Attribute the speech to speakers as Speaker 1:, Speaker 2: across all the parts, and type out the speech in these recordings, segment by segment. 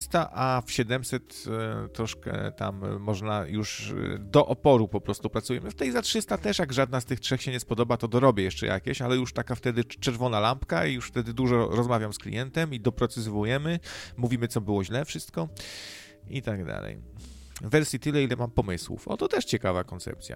Speaker 1: 300, a w 700 troszkę tam można już do oporu po prostu pracujemy. W tej za 300 też, jak żadna z tych trzech się nie spodoba, to dorobię jeszcze jakieś, ale już taka wtedy czerwona lampka i już wtedy dużo rozmawiam z klientem i doprecyzowujemy, mówimy, co było źle, wszystko i tak dalej. Wersji tyle, ile mam pomysłów. O, to też ciekawa koncepcja.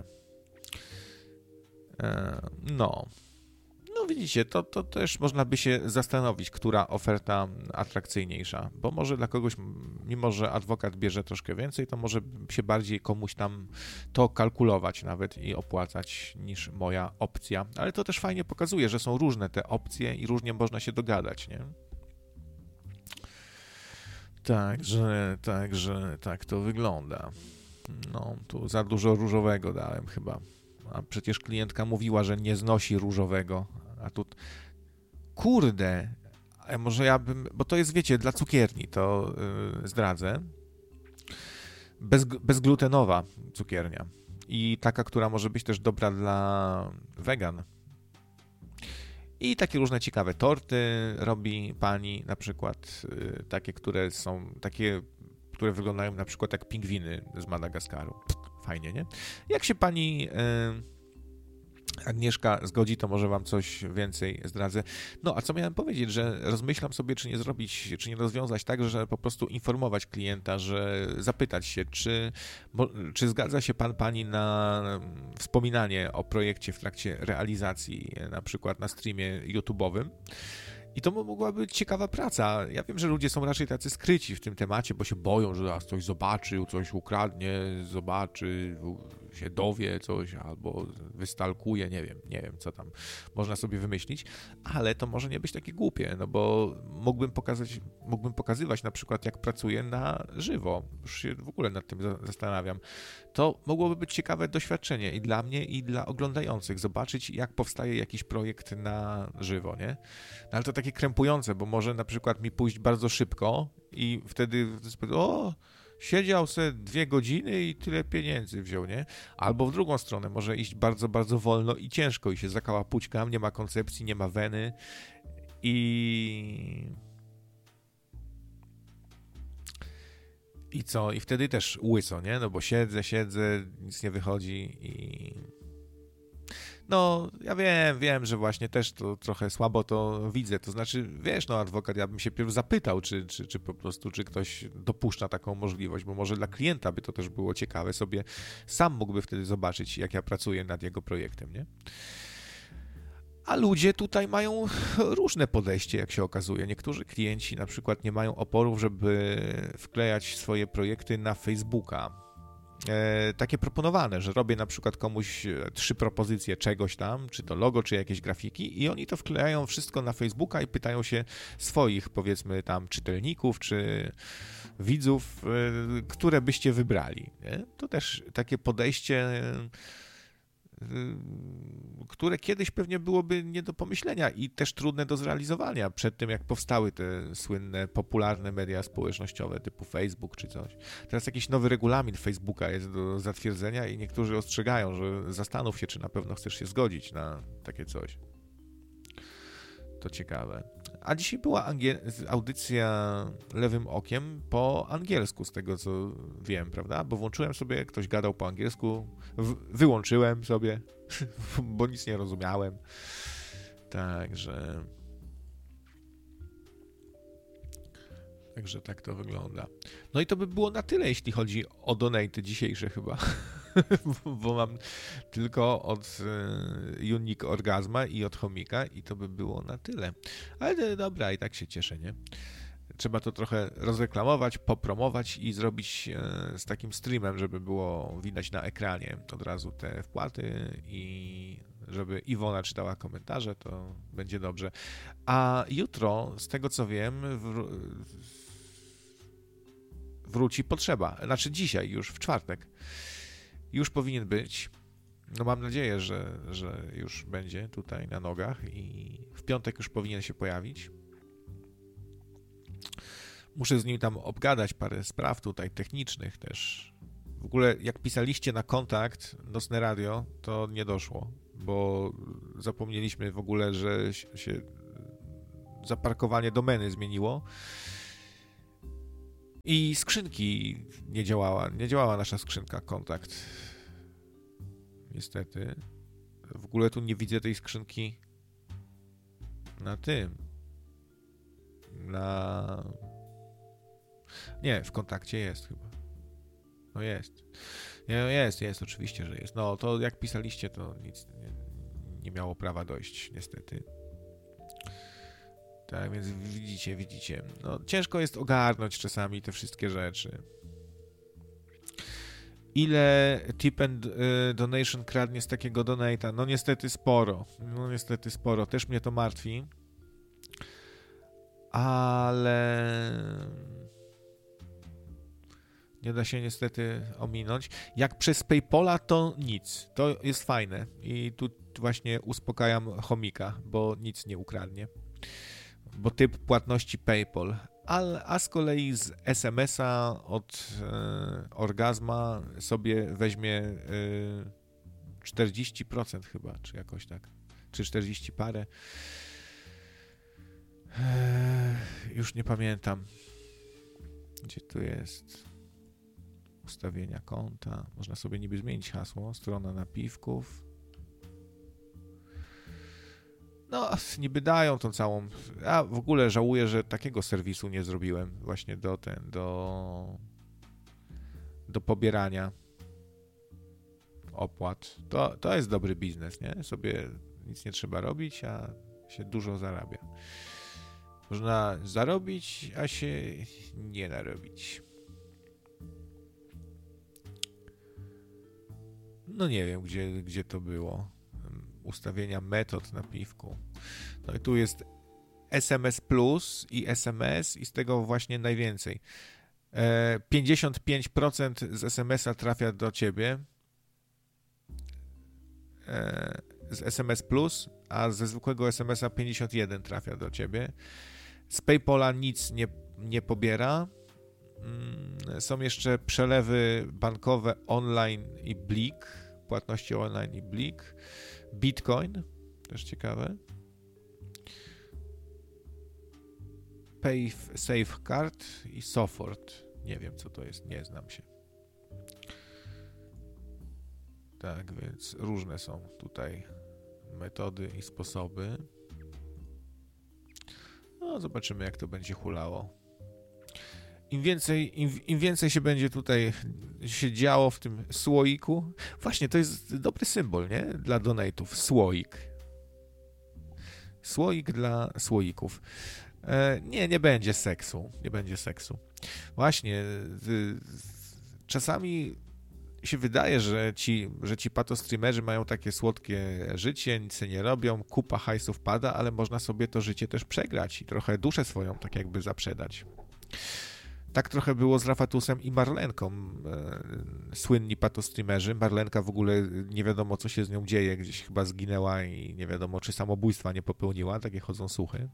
Speaker 1: No, widzicie, to też można by się zastanowić, która oferta atrakcyjniejsza, bo może dla kogoś, mimo że adwokat bierze troszkę więcej, to może się bardziej komuś tam to kalkulować nawet i opłacać niż moja opcja, ale to też fajnie pokazuje, że są różne te opcje i różnie można się dogadać, nie? Także tak to wygląda. No, tu za dużo różowego dałem chyba. A przecież klientka mówiła, że nie znosi różowego. A tu... Kurde! A może ja bym... Bo to jest, wiecie, dla cukierni, to zdradzę. Bezglutenowa cukiernia. I taka, która może być też dobra dla wegan. I takie różne ciekawe torty robi pani, na przykład takie, które wyglądają na przykład jak pingwiny z Madagaskaru. Fajnie, nie? Jak się pani Agnieszka zgodzi, to może wam coś więcej zdradzę. No, a co miałem powiedzieć, że rozmyślam sobie, czy nie zrobić, czy nie rozwiązać tak, że po prostu informować klienta, że zapytać się, czy zgadza się pani na wspominanie o projekcie w trakcie realizacji, na przykład na streamie YouTube'owym. I to mogła być ciekawa praca. Ja wiem, że ludzie są raczej tacy skryci w tym temacie, bo się boją, że coś zobaczył, coś ukradnie, zobaczy, się dowie coś albo wystalkuje, nie wiem, co tam można sobie wymyślić, ale to może nie być takie głupie, no bo mógłbym pokazywać na przykład, jak pracuję na żywo. Już się w ogóle nad tym zastanawiam. To mogłoby być ciekawe doświadczenie i dla mnie, i dla oglądających. Zobaczyć, jak powstaje jakiś projekt na żywo, nie? No ale to takie krępujące, bo może na przykład mi pójść bardzo szybko i wtedy siedział se 2 godziny i tyle pieniędzy wziął, nie? Albo w drugą stronę, może iść bardzo, bardzo wolno i ciężko i się zakałapućkam, nie ma koncepcji, nie ma weny I co? I wtedy też łyso, nie? No bo siedzę, nic nie wychodzi i... No, ja wiem, że właśnie też to trochę słabo to widzę, to znaczy, wiesz, no adwokat, ja bym się pierw zapytał, czy po prostu, czy ktoś dopuszcza taką możliwość, bo może dla klienta by to też było ciekawe, sobie sam mógłby wtedy zobaczyć, jak ja pracuję nad jego projektem, nie? A ludzie tutaj mają różne podejście, jak się okazuje. Niektórzy klienci na przykład nie mają oporów, żeby wklejać swoje projekty na Facebooka. Takie proponowane, że robię na przykład komuś 3 propozycje czegoś tam, czy to logo, czy jakieś grafiki i oni to wklejają wszystko na Facebooka i pytają się swoich, powiedzmy tam, czytelników, czy widzów, które byście wybrali. Nie? To też takie podejście, które kiedyś pewnie byłoby nie do pomyślenia i też trudne do zrealizowania przed tym, jak powstały te słynne, popularne media społecznościowe typu Facebook czy coś. Teraz jakiś nowy regulamin Facebooka jest do zatwierdzenia i niektórzy ostrzegają, że zastanów się, czy na pewno chcesz się zgodzić na takie coś. To ciekawe. A dzisiaj była audycja Lewym Okiem po angielsku, z tego co wiem, prawda? Bo włączyłem sobie, ktoś gadał po angielsku, wyłączyłem sobie, bo nic nie rozumiałem. Także tak to wygląda. No i to by było na tyle, jeśli chodzi o donaty dzisiejsze chyba. Bo mam tylko od Unique Orgazma i od Chomika i to by było na tyle. Ale dobra, i tak się cieszę, nie? Trzeba to trochę rozreklamować, popromować i zrobić z takim streamem, żeby było widać na ekranie od razu te wpłaty i żeby Iwona czytała komentarze, to będzie dobrze. A jutro, z tego co wiem, wróci Potrzeba. Znaczy dzisiaj, już w czwartek. Już powinien być. No mam nadzieję, że już będzie tutaj na nogach i w piątek już powinien się pojawić. Muszę z nim tam obgadać parę spraw tutaj technicznych też. W ogóle jak pisaliście na kontakt Nocne Radio, to nie doszło, bo zapomnieliśmy w ogóle, że się zaparkowanie domeny zmieniło. I skrzynki nie działała nasza skrzynka kontakt. Niestety. W ogóle tu nie widzę tej skrzynki na tym. Nie, w kontakcie jest chyba. No jest. Jest, oczywiście, że jest. No to jak pisaliście, to nic nie miało prawa dojść, niestety. Tak, więc widzicie. No, ciężko jest ogarnąć czasami te wszystkie rzeczy. Ile tip and donation kradnie z takiego donata? No niestety sporo. Też mnie to martwi. Ale nie da się niestety ominąć. Jak przez PayPala, to nic. To jest fajne. I tu właśnie uspokajam chomika, bo nic nie ukradnie. Bo typ płatności PayPal. A z kolei z SMS-a od Orgazma sobie weźmie 40% chyba, czy jakoś tak. Czy 40 parę. Już nie pamiętam. Gdzie tu jest? Ustawienia konta. Można sobie niby zmienić hasło. Strona napiwków. No, niby dają tą całą... Ja w ogóle żałuję, że takiego serwisu nie zrobiłem właśnie do pobierania opłat. To jest dobry biznes, nie? Sobie nic nie trzeba robić, a się dużo zarabia. Można zarobić, a się nie narobić. No nie wiem, gdzie to było. Ustawienia metod na piwku. No i tu jest SMS Plus i SMS i z tego właśnie najwięcej. 55% z SMS-a trafia do ciebie z SMS Plus, a ze zwykłego SMS-a 51 trafia do ciebie. Z PayPala nic nie pobiera. Są jeszcze przelewy bankowe online i Blik, płatności online i Blik. Bitcoin, też ciekawe. Safecard i Sofort. Nie wiem, co to jest, nie znam się. Tak, więc różne są tutaj metody i sposoby. No, zobaczymy, jak to będzie hulało. Im więcej się będzie tutaj się działo w tym słoiku. Właśnie, to jest dobry symbol, nie? Dla donate'ów. Słoik. Słoik dla słoików. Nie będzie seksu. Nie będzie seksu. Właśnie, czasami się wydaje, że ci patostreamerzy mają takie słodkie życie, nic nie robią, kupa hajsów pada, ale można sobie to życie też przegrać i trochę duszę swoją tak jakby zaprzedać. Tak trochę było z Rafatusem i Marlenką, słynni patostreamerzy. Marlenka w ogóle nie wiadomo, co się z nią dzieje, gdzieś chyba zginęła i nie wiadomo, czy samobójstwa nie popełniła, takie chodzą słuchy.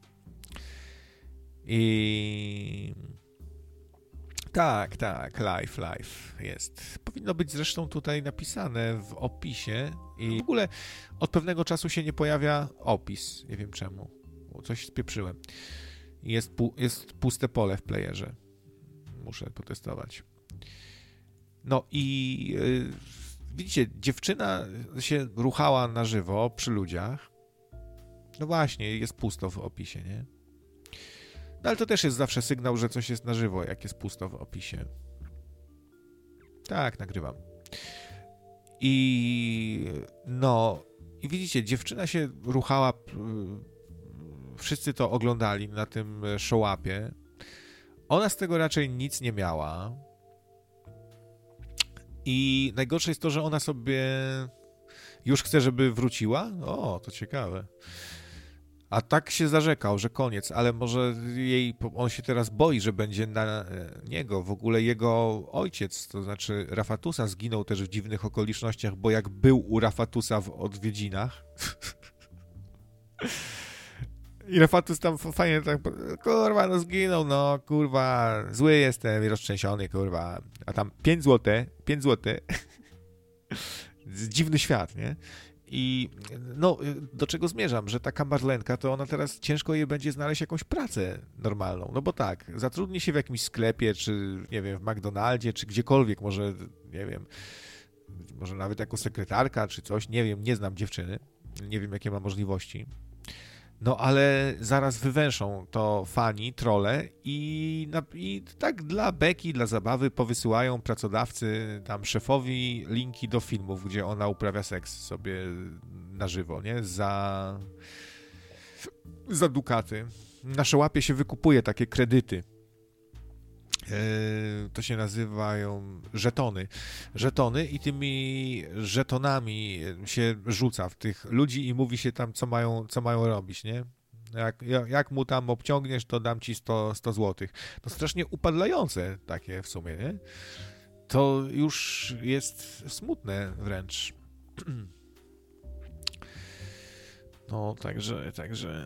Speaker 1: I tak, live jest. Powinno być zresztą tutaj napisane w opisie i w ogóle od pewnego czasu się nie pojawia opis, nie wiem czemu, coś spieprzyłem. Jest puste pole w playerze. Muszę potestować. No i widzicie, dziewczyna się ruchała na żywo przy ludziach. No właśnie, jest pusto w opisie, nie? No ale to też jest zawsze sygnał, że coś jest na żywo, jak jest pusto w opisie. Tak, nagrywam. I widzicie, dziewczyna się ruchała, wszyscy to oglądali na tym show-upie. Ona z tego raczej nic nie miała. I najgorsze jest to, że ona sobie już chce, żeby wróciła. O, to ciekawe. A tak się zarzekał, że koniec, ale może on się teraz boi, że będzie na niego. W ogóle jego ojciec, to znaczy Rafatusa, zginął też w dziwnych okolicznościach, bo jak był u Rafatusa w odwiedzinach i Rafatus tam fajnie tak, kurwa, no zginął, no kurwa, zły jestem i roztrzęsiony, kurwa, a tam 5 zł. Dziwny świat, nie? I no, do czego zmierzam, że taka Marlenka, to ona teraz ciężko jej będzie znaleźć jakąś pracę normalną, no bo tak, zatrudni się w jakimś sklepie, czy nie wiem, w McDonaldzie, czy gdziekolwiek, może, nie wiem, może nawet jako sekretarka, czy coś, nie wiem, nie znam dziewczyny, nie wiem, jakie ma możliwości. No ale zaraz wywęszą to fani, trolle i tak dla beki, dla zabawy powysyłają pracodawcy tam szefowi linki do filmów, gdzie ona uprawia seks sobie na żywo, nie? Za dukaty. Na Szołapie się wykupuje takie kredyty. To się nazywają żetony i tymi żetonami się rzuca w tych ludzi i mówi się tam, co mają robić, nie? Jak mu tam obciągniesz, to dam ci 100 złotych. No strasznie upadlające takie w sumie, nie? To już jest smutne wręcz. No, także...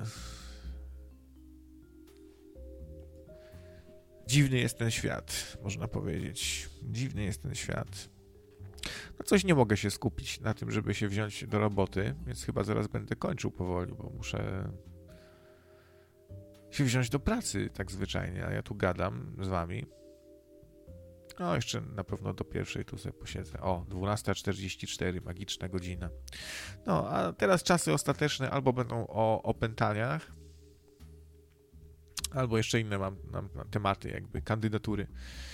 Speaker 1: Dziwny jest ten świat, można powiedzieć. Dziwny jest ten świat. No coś nie mogę się skupić na tym, żeby się wziąć do roboty, więc chyba zaraz będę kończył powoli, bo muszę się wziąć do pracy tak zwyczajnie, a ja tu gadam z wami. No, jeszcze na pewno do pierwszej tu sobie posiedzę. O, 12:44, magiczna godzina. No, a teraz czasy ostateczne albo będą o opętaniach, albo jeszcze inne mam tematy, jakby kandydatury.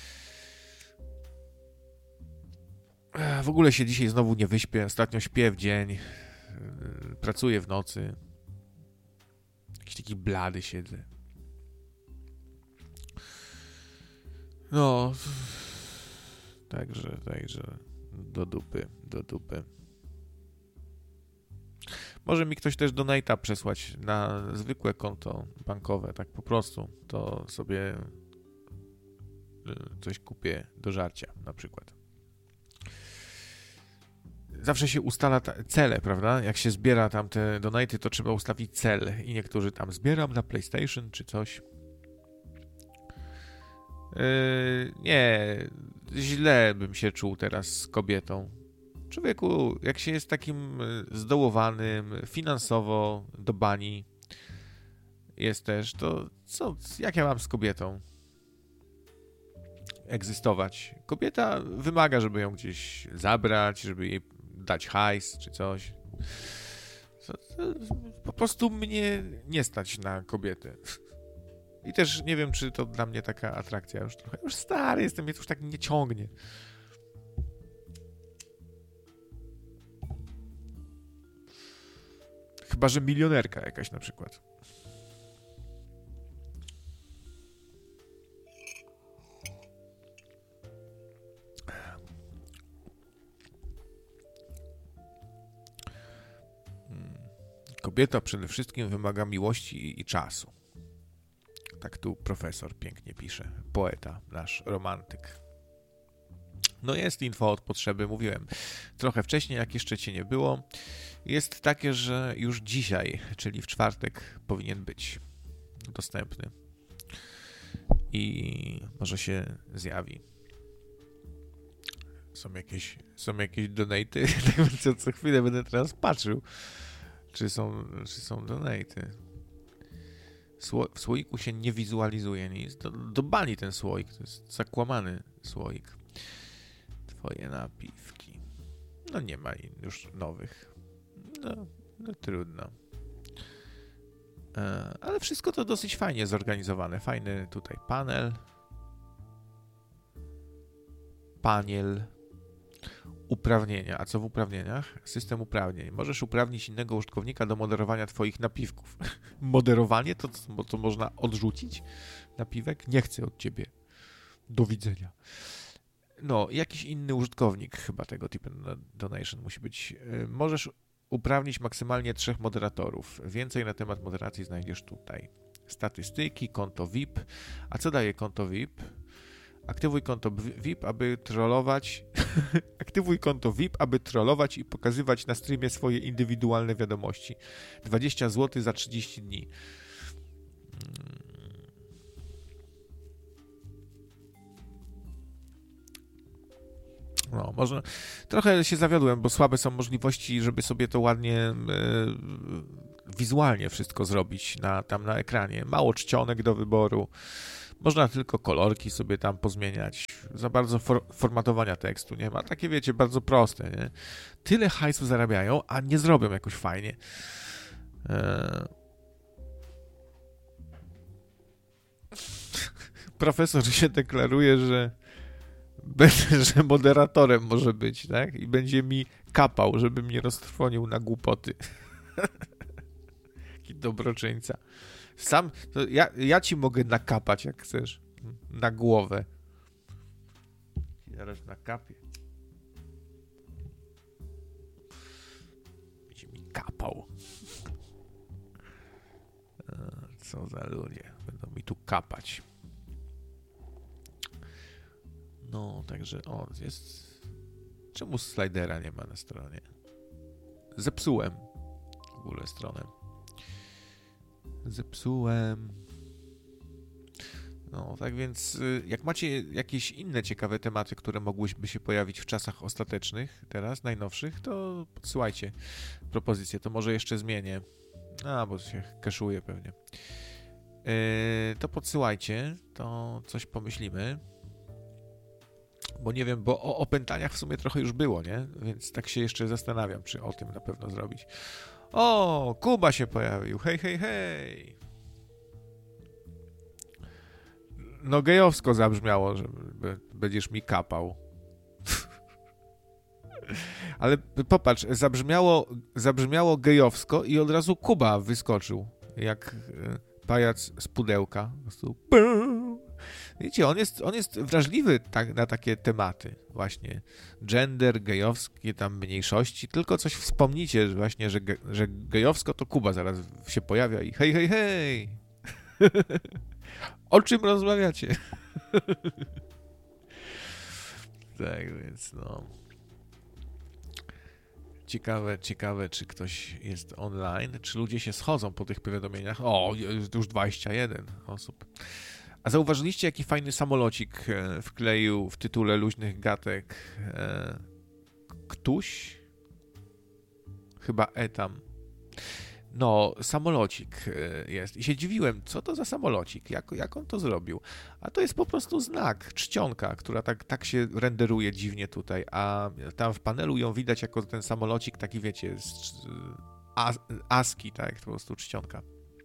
Speaker 1: W ogóle się dzisiaj znowu nie wyśpię. Ostatnio śpię w dzień. Pracuję w nocy. Jakiś taki blady siedzę. No. Także do dupy. Może mi ktoś też donate'a przesłać na zwykłe konto bankowe, tak po prostu. To sobie coś kupię do żarcia, na przykład. Zawsze się ustala cele, prawda? Jak się zbiera tam te donate'y, to trzeba ustawić cel. I niektórzy tam zbieram na PlayStation czy coś. Nie, źle bym się czuł teraz z kobietą. Człowieku, jak się jest takim zdołowanym, finansowo do bani jest też, to co, jak ja mam z kobietą egzystować? Kobieta wymaga, żeby ją gdzieś zabrać, żeby jej dać hajs czy coś. Po prostu mnie nie stać na kobietę. I też nie wiem, czy to dla mnie taka atrakcja już trochę. Już stary jestem, mnie to już tak nie ciągnie. Chyba że milionerka jakaś na przykład. Kobieta przede wszystkim wymaga miłości i czasu. Tak tu profesor pięknie pisze. Poeta, nasz romantyk. No jest info od potrzeby, mówiłem trochę wcześniej, jak jeszcze cię nie było. Jest takie, że już dzisiaj, czyli w czwartek, powinien być dostępny. I może się zjawi. Są jakieś donaty? Co chwilę będę teraz patrzył, czy są donaty. W słoiku się nie wizualizuje nic. Do bani ten słoik, to jest zakłamany słoik. Twoje napiwki. No nie ma już nowych. No trudno. Ale wszystko to dosyć fajnie zorganizowane. Fajny tutaj paniel, uprawnienia. A co w uprawnieniach? System uprawnień. Możesz uprawnić innego użytkownika do moderowania twoich napiwków. Moderowanie? To można odrzucić? Napiwek? Nie chcę od ciebie. Do widzenia. No, jakiś inny użytkownik chyba tego typu donation musi być. Możesz uprawnić maksymalnie 3 moderatorów. Więcej na temat moderacji znajdziesz tutaj. Statystyki, konto VIP. A co daje konto VIP? Aktywuj konto VIP, aby trollować. Aktywuj konto VIP, aby trollować i pokazywać na streamie swoje indywidualne wiadomości. 20 zł za 30 dni. No, może trochę się zawiodłem, bo słabe są możliwości, żeby sobie to ładnie wizualnie wszystko zrobić tam na ekranie. Mało czcionek do wyboru. Można tylko kolorki sobie tam pozmieniać. Za bardzo formatowania tekstu nie ma. Takie, wiecie, bardzo proste, nie? Tyle hajsu zarabiają, a nie zrobią jakoś fajnie. Profesor się deklaruje, że moderatorem może być, tak? I będzie mi kapał, żeby mnie roztrwonił na głupoty. Jaki dobroczyńca. Sam, ja ci mogę nakapać, jak chcesz. Na głowę. Zaraz nakapię. Będzie mi kapał. Co za ludzie. Będą mi tu kapać. No, także, jest... Czemu slidera nie ma na stronie? Zepsułem w ogóle stronę. Zepsułem. No, tak więc, jak macie jakieś inne ciekawe tematy, które mogłyby się pojawić w czasach ostatecznych, teraz, najnowszych, to podsyłajcie propozycje, to może jeszcze zmienię. Bo się kaszuje pewnie. To podsyłajcie, to coś pomyślimy. Bo nie wiem, bo o opętaniach w sumie trochę już było, nie? Więc tak się jeszcze zastanawiam, czy o tym na pewno zrobić. O, Kuba się pojawił. Hej, hej, hej. No gejowsko zabrzmiało, że będziesz mi kapał. Ale popatrz, zabrzmiało gejowsko i od razu Kuba wyskoczył, jak pajac z pudełka. Po prostu... Wiecie, on jest wrażliwy na takie tematy właśnie. Gender, gejowskie tam mniejszości. Tylko coś wspomnicie właśnie, że gejowsko to Kuba zaraz się pojawia i hej, hej, hej! O czym rozmawiacie? Tak więc no. Ciekawe, czy ktoś jest online, czy ludzie się schodzą po tych powiadomieniach. O, już 21 osób. A zauważyliście, jaki fajny samolocik wkleił w tytule Luźnych Gatek Ktoś? Chyba Etam. No, samolocik jest. I się dziwiłem, co to za samolocik? Jak on to zrobił? A to jest po prostu znak, czcionka, która tak się renderuje dziwnie tutaj, a tam w panelu ją widać jako ten samolocik taki, wiecie, ASCII, tak, po prostu czcionka.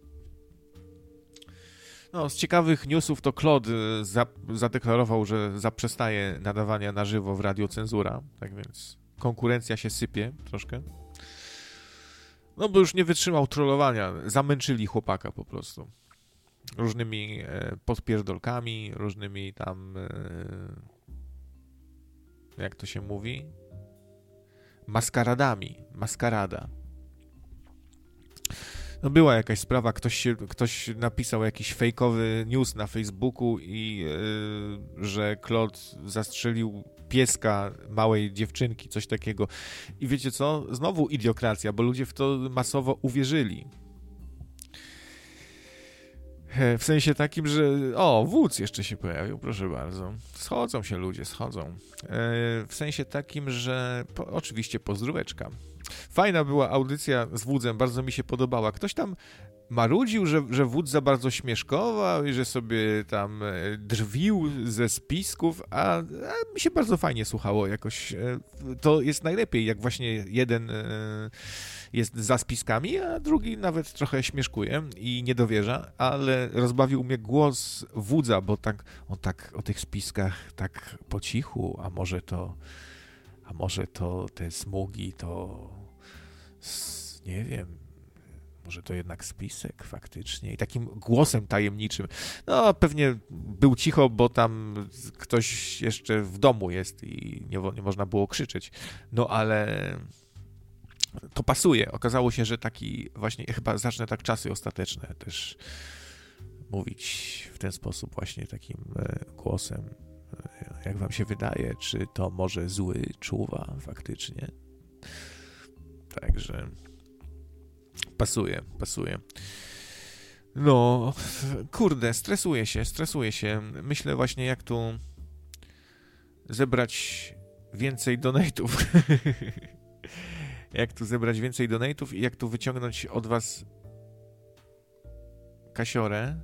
Speaker 1: No, z ciekawych newsów to Claude zadeklarował, że zaprzestaje nadawania na żywo w Radio Cenzura, tak więc konkurencja się sypie troszkę. No, bo już nie wytrzymał trollowania, zamęczyli chłopaka po prostu. Różnymi podpierdolkami, różnymi tam, jak to się mówi? Maskarada. No była jakaś sprawa, ktoś napisał jakiś fejkowy news na Facebooku i że Claude zastrzelił pieska małej dziewczynki, coś takiego. I wiecie co? Znowu idiokracja, bo ludzie w to masowo uwierzyli. W sensie takim, że wódz jeszcze się pojawił, proszę bardzo. Schodzą się ludzie. W sensie takim, że oczywiście pozdróweczka. Fajna była audycja z Wódzem, bardzo mi się podobała. Ktoś tam marudził, że Wódz za bardzo śmieszkował i że sobie tam drwił ze spisków, a mi się bardzo fajnie słuchało jakoś. To jest najlepiej, jak właśnie jeden jest za spiskami, a drugi nawet trochę śmieszkuje i nie dowierza, ale rozbawił mnie głos Wódza, bo on tak o tych spiskach tak po cichu, a może to te smugi to nie wiem, może to jednak spisek faktycznie i takim głosem tajemniczym. No pewnie był cicho, bo tam ktoś jeszcze w domu jest i nie można było krzyczeć. No ale to pasuje. Okazało się, że taki właśnie, chyba zacznę tak czasy ostateczne też mówić w ten sposób właśnie takim głosem. Jak wam się wydaje, czy to może zły czuwa faktycznie? Także pasuje. No, kurde, stresuję się. Myślę właśnie, jak tu zebrać więcej donate'ów. Jak tu zebrać więcej donate'ów i jak tu wyciągnąć od was kasiorę.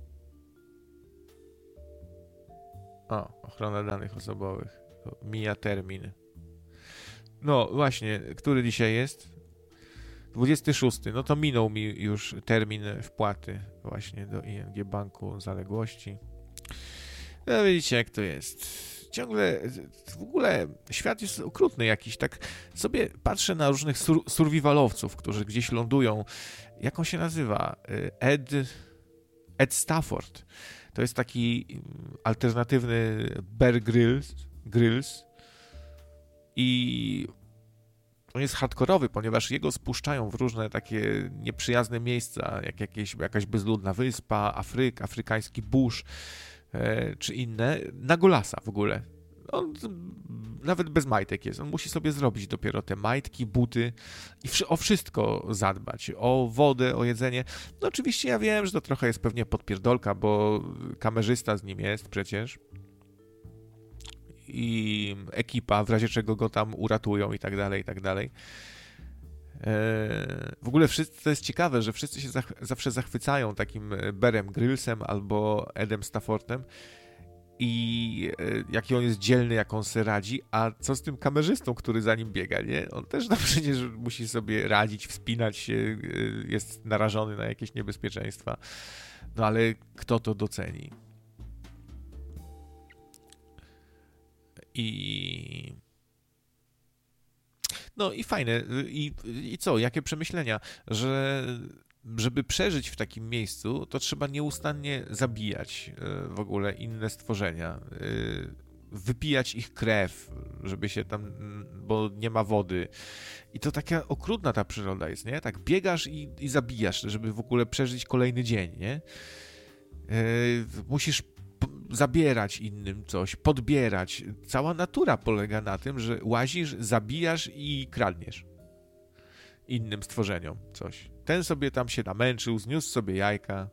Speaker 1: O, ochrona danych osobowych. To mija termin. No właśnie, który dzisiaj jest? 26. No to minął mi już termin wpłaty właśnie do ING Banku zaległości. No widzicie, jak to jest. Ciągle, w ogóle świat jest okrutny jakiś, tak sobie patrzę na różnych survivalowców, którzy gdzieś lądują. Jak on się nazywa? Ed Stafford. To jest taki alternatywny Bear Grylls i on jest hardkorowy, ponieważ jego spuszczają w różne takie nieprzyjazne miejsca, jak jakaś bezludna wyspa, afrykański burz, czy inne, na golasa w ogóle. On nawet bez majtek jest. On musi sobie zrobić dopiero te majtki, buty i o wszystko zadbać. O wodę, o jedzenie. No oczywiście ja wiem, że to trochę jest pewnie podpierdolka, bo kamerzysta z nim jest przecież. I ekipa, w razie czego go tam uratują i tak dalej, i tak dalej. W ogóle to jest ciekawe, że wszyscy się zawsze zachwycają takim Bearem Grylsem albo Edem Staffordem i jaki on jest dzielny, jak on se radzi, a co z tym kamerzystą, który za nim biega, nie? On też przecież musi sobie radzić, wspinać się, jest narażony na jakieś niebezpieczeństwa. No ale kto to doceni? No i fajne. I co? Jakie przemyślenia? Że żeby przeżyć w takim miejscu, to trzeba nieustannie zabijać w ogóle inne stworzenia. Wypijać ich krew, żeby się tam, bo nie ma wody. I to taka okrutna ta przyroda jest, nie? Tak biegasz i zabijasz, żeby w ogóle przeżyć kolejny dzień, nie? Musisz zabierać innym coś, podbierać. Cała natura polega na tym, że łazisz, zabijasz i kradniesz innym stworzeniom coś. Ten sobie tam się namęczył, zniósł sobie jajka.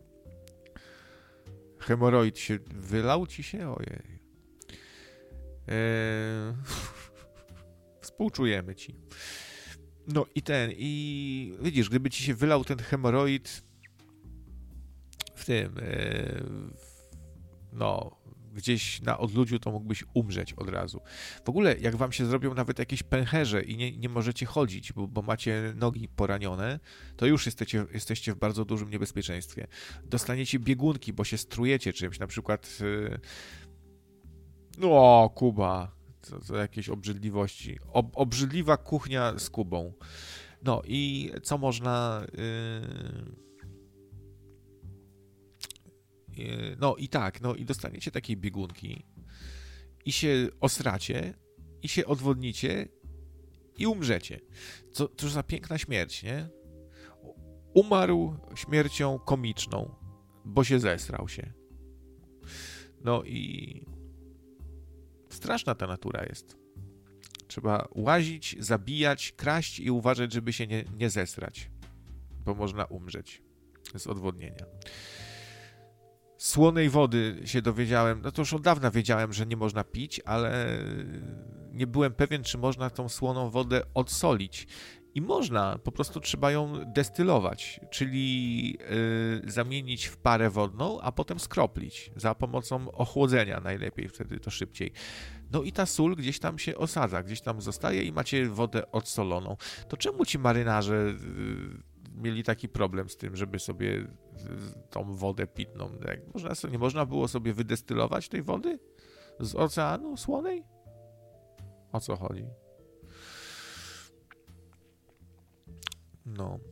Speaker 1: Hemoroid się wylał ci się? Ojej. Współczujemy ci. No i widzisz, gdyby ci się wylał ten hemoroid w tym gdzieś na odludziu, to mógłbyś umrzeć od razu. W ogóle, jak wam się zrobią nawet jakieś pęcherze i nie możecie chodzić, bo macie nogi poranione, to już jesteście w bardzo dużym niebezpieczeństwie. Dostaniecie biegunki, bo się strujecie czymś, na przykład Kuba, co jakieś obrzydliwości. Obrzydliwa kuchnia z Kubą. No i co można... i dostaniecie takiej biegunki i się osracie i się odwodnicie i umrzecie. Cóż za piękna śmierć, nie? Umarł śmiercią komiczną, bo się zesrał się. No i straszna ta natura jest. Trzeba łazić, zabijać, kraść i uważać, żeby się nie zesrać, bo można umrzeć z odwodnienia. Słonej wody się dowiedziałem, no to już od dawna wiedziałem, że nie można pić, ale nie byłem pewien, czy można tą słoną wodę odsolić. I można, po prostu trzeba ją destylować, czyli zamienić w parę wodną, a potem skroplić za pomocą ochłodzenia najlepiej, wtedy to szybciej. No i ta sól gdzieś tam się osadza, gdzieś tam zostaje i macie wodę odsoloną. To czemu ci marynarze mieli taki problem z tym, żeby sobie tą wodę pitną? Nie można było sobie wydestylować tej wody z oceanu słonej? O co chodzi? No.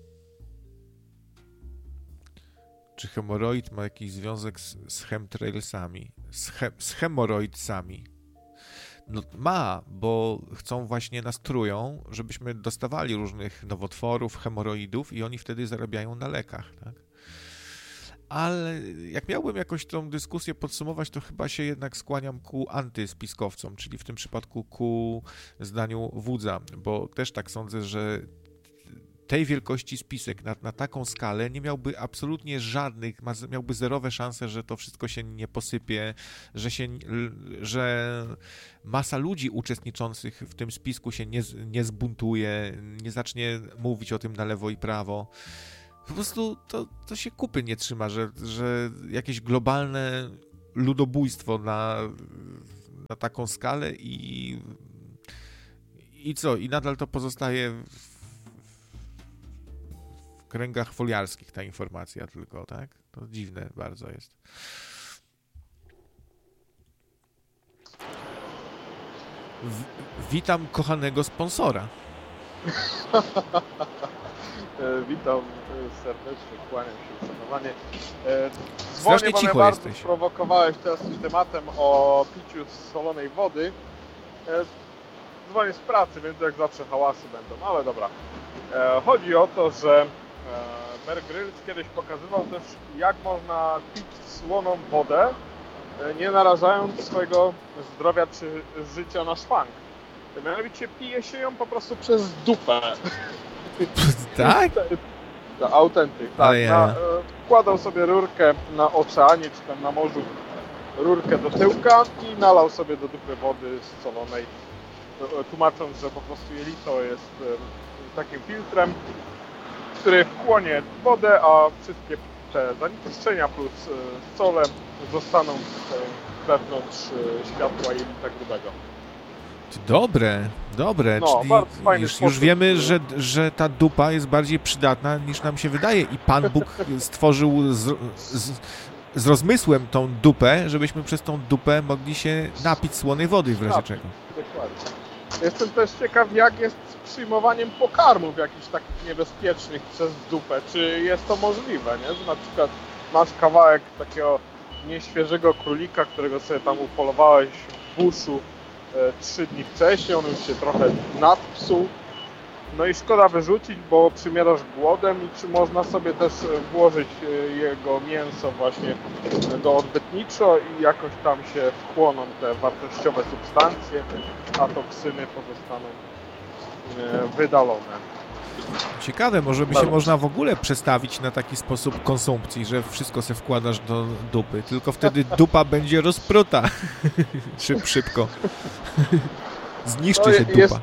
Speaker 1: Czy hemoroid ma jakiś związek z chemtrailsami? Z hemoroidsami? No ma, bo nas trują, żebyśmy dostawali różnych nowotworów, hemoroidów i oni wtedy zarabiają na lekach, tak? Ale jak miałbym jakoś tą dyskusję podsumować, to chyba się jednak skłaniam ku antyspiskowcom, czyli w tym przypadku ku zdaniu Wódza, bo też tak sądzę, że tej wielkości spisek na taką skalę nie miałby absolutnie żadnych, miałby zerowe szanse, że to wszystko się nie posypie, że masa ludzi uczestniczących w tym spisku się nie zbuntuje, nie zacznie mówić o tym na lewo i prawo. Po prostu to się kupy nie trzyma, że jakieś globalne ludobójstwo na taką skalę i co? I nadal to pozostaje w kręgach foliarskich ta informacja tylko, tak? To dziwne bardzo jest. Witam kochanego sponsora.
Speaker 2: Witam serdecznie, kłaniam się, uszanowanie.
Speaker 1: Strasznie cicho
Speaker 2: bardzo
Speaker 1: jesteś.
Speaker 2: Sprowokowałeś teraz tym tematem o piciu solonej wody. Dzwonię z pracy, więc jak zawsze hałasy będą, ale dobra. Chodzi o to, że Bear Grylls kiedyś pokazywał też, jak można pić słoną wodę, nie narażając swojego zdrowia czy życia na szwank. Mianowicie pije się ją po prostu przez dupę.
Speaker 1: Tak?
Speaker 2: Autentyk, tak. Wkładał sobie rurkę na oceanie czy tam na morzu, rurkę do tyłka i nalał sobie do dupy wody solonej, tłumacząc, że po prostu jelito jest takim filtrem, który wchłonie wodę, a wszystkie te zanieczyszczenia plus sole zostaną wewnątrz światła jelita grubego.
Speaker 1: Dobre.
Speaker 2: No,
Speaker 1: Czyli już wiemy, że ta dupa jest bardziej przydatna niż nam się wydaje i Pan Bóg stworzył z rozmysłem tą dupę, żebyśmy przez tą dupę mogli się napić słonej wody w razie czego.
Speaker 2: Dokładnie. Jestem też ciekaw, jak jest z przyjmowaniem pokarmów jakichś takich niebezpiecznych przez dupę. Czy jest to możliwe, nie? Że na przykład masz kawałek takiego nieświeżego królika, którego sobie tam upolowałeś w buszu 3 dni wcześniej, on już się trochę nadpsuł. No i szkoda wyrzucić, bo przymierasz głodem i czy można sobie też włożyć jego mięso właśnie do odbytniczo i jakoś tam się wchłoną te wartościowe substancje, a toksyny pozostaną wydalone.
Speaker 1: Ciekawe, może by się można w ogóle przestawić na taki sposób konsumpcji, że wszystko se wkładasz do dupy, tylko wtedy dupa będzie rozpruta. Szybko. Zniszczy się dupa.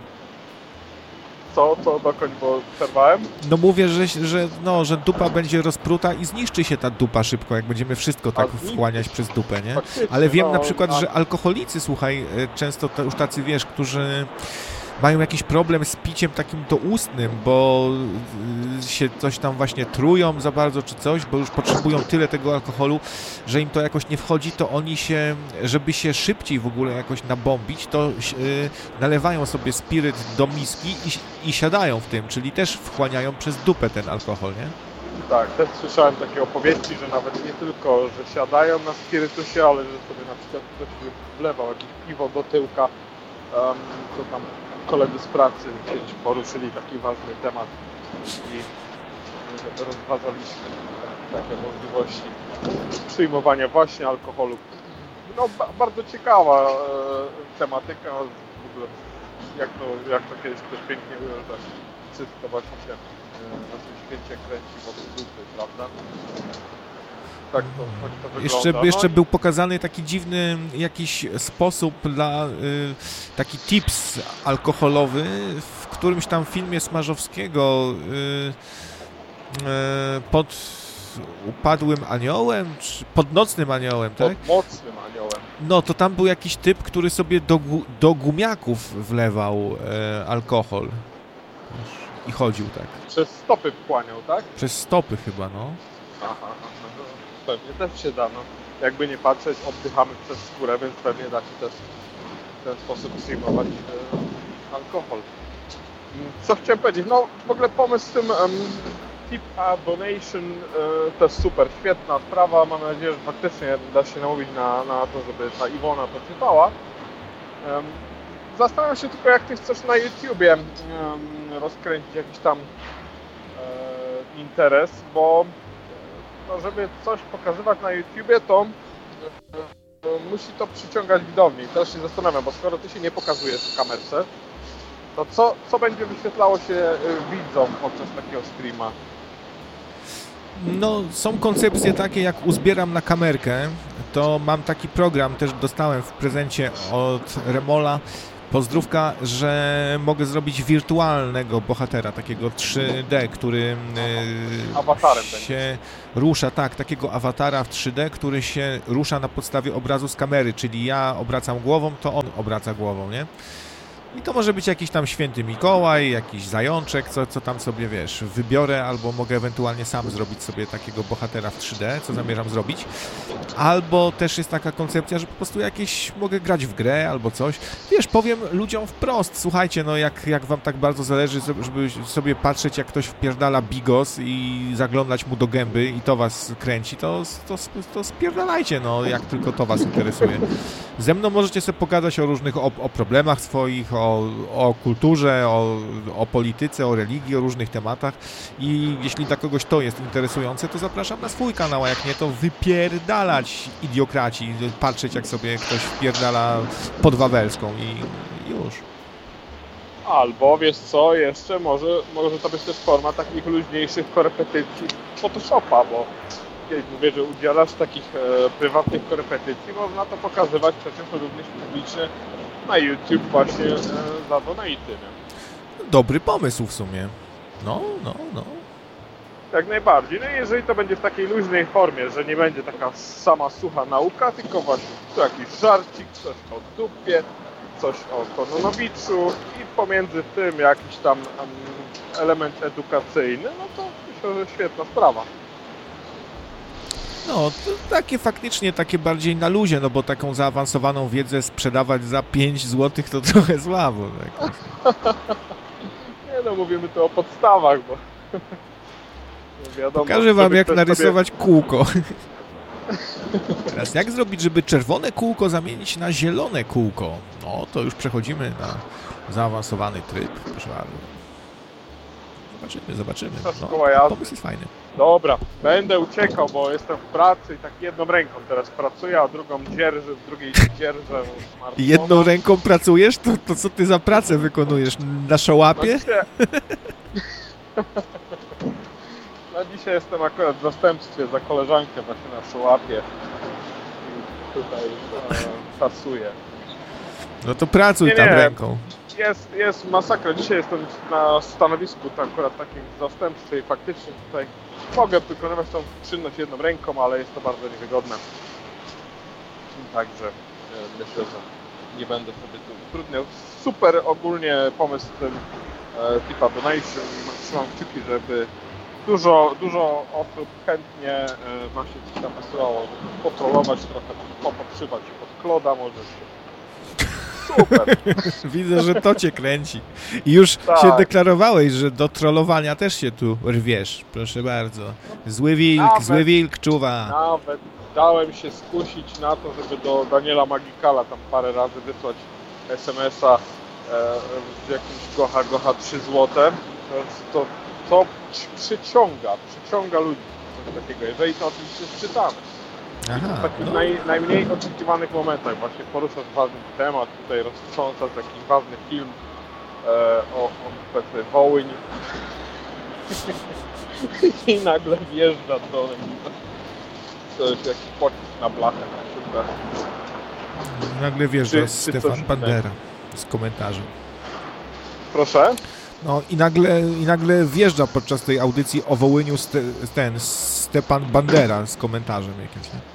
Speaker 2: Co dokończ, bo przerwałem?
Speaker 1: No mówię, że dupa będzie rozpruta i zniszczy się ta dupa szybko, jak będziemy wszystko tak wchłaniać przez dupę, nie? Ale wiem na przykład, że alkoholicy, słuchaj, często już tacy, wiesz, którzy mają jakiś problem z piciem takim doustnym, bo się coś tam właśnie trują za bardzo czy coś, bo już potrzebują tyle tego alkoholu, że im to jakoś nie wchodzi, to oni się, żeby się szybciej w ogóle jakoś nabombić, to nalewają sobie spiryt do miski i siadają w tym, czyli też wchłaniają przez dupę ten alkohol, nie?
Speaker 2: Tak, też słyszałem takie opowieści, że nawet nie tylko, że siadają na spirytusie, ale że sobie na przykład ktoś wlewał jakieś piwo do tyłka, co tam koledzy z pracy kiedyś poruszyli taki ważny temat i rozważaliśmy takie możliwości przyjmowania właśnie alkoholu. No bardzo ciekawa tematyka, w ogóle jak to kiedyś ktoś pięknie ujął, że wszystko właśnie się na tym świecie kręci wokół dupy, prawda? Tak to wygląda.
Speaker 1: Jeszcze był pokazany taki dziwny jakiś sposób taki tips alkoholowy w którymś tam filmie Smarzowskiego pod upadłym aniołem, czy pod nocnym aniołem, tak?
Speaker 2: Pod mocnym aniołem.
Speaker 1: No, to tam był jakiś typ, który sobie do gumiaków wlewał alkohol i chodził tak.
Speaker 2: Przez stopy wchłaniał, tak?
Speaker 1: Przez stopy chyba, no.
Speaker 2: Aha. Pewnie też się da, no. Jakby nie patrzeć, oddychamy przez skórę, więc pewnie da się też w ten sposób przyjmować alkohol. Co chciałem powiedzieć? No w ogóle pomysł z tym tip donation też super, świetna sprawa. Mam nadzieję, że faktycznie da się namówić na to, żeby ta Iwona to czytała. Zastanawiam się tylko, jak ty chcesz na YouTubie rozkręcić jakiś tam interes, bo no, żeby coś pokazywać na YouTubie, to musi to przyciągać widowni. Teraz się zastanawiam, bo skoro ty się nie pokazujesz w kamerce, to co będzie wyświetlało się widzom podczas takiego streama?
Speaker 1: No, są koncepcje takie, jak uzbieram na kamerkę, to mam taki program, też dostałem w prezencie od Remola, pozdrówka, że mogę zrobić wirtualnego bohatera, takiego 3D, który
Speaker 2: Awatarem
Speaker 1: się rusza, tak, takiego awatara w 3D, który się rusza na podstawie obrazu z kamery, czyli ja obracam głową, to on obraca głową, nie? I to może być jakiś tam święty Mikołaj, jakiś zajączek, co tam sobie, wiesz, wybiorę, albo mogę ewentualnie sam zrobić sobie takiego bohatera w 3D, co zamierzam zrobić. Albo też jest taka koncepcja, że po prostu jakieś mogę grać w grę albo coś. Wiesz, powiem ludziom wprost, słuchajcie, no jak wam tak bardzo zależy, żeby sobie patrzeć, jak ktoś wpierdala bigos i zaglądać mu do gęby i to was kręci, to spierdalajcie, no, jak tylko to was interesuje. Ze mną możecie sobie pogadać o różnych, o problemach swoich, o kulturze, o polityce, o religii, o różnych tematach i jeśli dla kogoś to jest interesujące, to zapraszam na swój kanał, a jak nie, to wypierdalać idiokraci, patrzeć jak sobie ktoś wpierdala pod Wawelską i już.
Speaker 2: Albo, wiesz co, jeszcze może to być też forma takich luźniejszych korepetycji Photoshopa, bo kiedyś mówię, że udzielasz takich prywatnych korepetycji, można to pokazywać przecież również publicznie na YouTube właśnie za donaty, nie?
Speaker 1: Dobry pomysł w sumie. No.
Speaker 2: Jak najbardziej. No i jeżeli to będzie w takiej luźnej formie, że nie będzie taka sama sucha nauka, tylko właśnie tu jakiś żarcik, coś o dupie, coś o Kononowiczu i pomiędzy tym jakiś tam element edukacyjny, no to myślę, że świetna sprawa.
Speaker 1: No, to takie faktycznie, takie bardziej na luzie, no bo taką zaawansowaną wiedzę sprzedawać za 5 zł to trochę słabo. Tak.
Speaker 2: Nie no, mówimy tu o podstawach, bo no wiadomo,
Speaker 1: pokażę wam, jak narysować kółko. Teraz jak zrobić, żeby czerwone kółko zamienić na zielone kółko? No, to już przechodzimy na zaawansowany tryb. Proszę bardzo. Zobaczymy. No, pomysł jest fajny.
Speaker 2: Dobra, będę uciekał, bo jestem w pracy i tak jedną ręką teraz pracuję, a drugą dzierżę, w drugiej dzierżę smartfona.
Speaker 1: Jedną ręką pracujesz? To co ty za pracę wykonujesz? Na szołapie?
Speaker 2: No dzisiaj jestem akurat w zastępstwie za koleżankę właśnie na szołapie. I tutaj tasuję.
Speaker 1: No to pracuj tam ręką.
Speaker 2: Jest masakra. Dzisiaj jestem na stanowisku akurat takim w zastępstwie i faktycznie tutaj mogę wykonywać tą czynność jedną ręką, ale jest to bardzo niewygodne. Także myślę, że nie będę sobie tu utrudniał. Super ogólnie pomysł z tym Tipa Donation. Trzymam kciuki, żeby dużo osób chętnie właśnie coś tam wysyłało, żeby potrolować trochę, popodszywać pod kloda może się. Super.
Speaker 1: Widzę, że to cię kręci. I już się deklarowałeś, że do trollowania też się tu rwiesz. Proszę bardzo. Zły wilk czuwa.
Speaker 2: Nawet dałem się skusić na to, żeby do Daniela Magikala tam parę razy wysłać SMS-a z jakimś gocha 3 złote. To przyciąga ludzi. Coś takiego, jeżeli to oczywiście jest czytane. W takich najmniej oczekiwanych momentach właśnie poruszasz ważny temat, tutaj roztrząsasz jakiś ważny film o powiedzmy Wołyń i nagle wjeżdża dronem jakiś pocisk na blachę na przykład.
Speaker 1: Nagle wjeżdża Stefan Bandera z komentarzem.
Speaker 2: Proszę?
Speaker 1: No i nagle wjeżdża podczas tej audycji o Wołyniu Stepan Bandera z komentarzem jakimś, nie?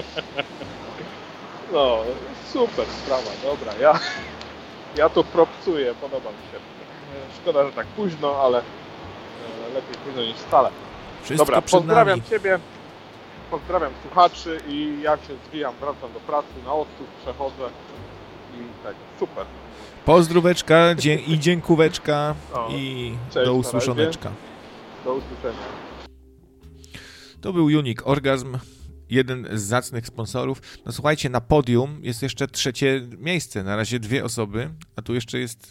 Speaker 2: No, super sprawa, dobra, ja to propsuję, podoba mi się. Szkoda, że tak późno, ale lepiej późno niż wcale.
Speaker 1: Wszystko
Speaker 2: dobra,
Speaker 1: przed
Speaker 2: pozdrawiam
Speaker 1: nami.
Speaker 2: Ciebie, pozdrawiam słuchaczy i ja się zwijam, wracam do pracy, na odsłuch przechodzę i tak, super.
Speaker 1: Pozdróweczka i dziękóweczka i
Speaker 2: cześć,
Speaker 1: do usłyszoneczka.
Speaker 2: Do usłyszenia.
Speaker 1: To był Unique Orgasm, jeden z zacnych sponsorów. No słuchajcie, na podium jest jeszcze 3. miejsce, na razie 2 osoby, a tu jeszcze jest...